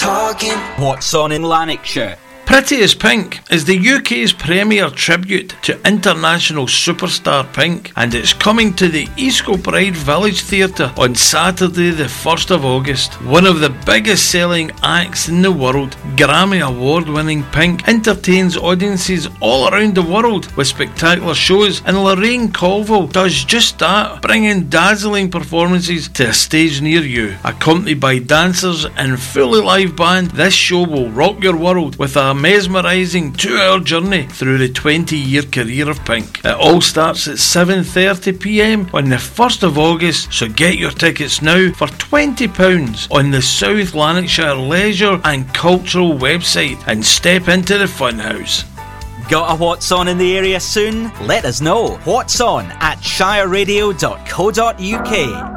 talking. What's on in Lanarkshire? Pretty as Pink is the UK's premier tribute to international superstar Pink, and it's coming to the East Kilbride Village Theatre on Saturday the 1st of August. One of the biggest selling acts in the world, Grammy award winning Pink entertains audiences all around the world with spectacular shows, and Lorraine Colville does just that, bringing dazzling performances to a stage near you. Accompanied by dancers and fully live band, this show will rock your world with a mesmerising 2-hour journey through the 20-year career of Pink. It all starts at 7:30pm on the 1st of August, so get your tickets now for £20 on the South Lanarkshire Leisure and Cultural website and step into the funhouse. Got a What's On in the area soon? Let us know. What's On at shireradio.co.uk.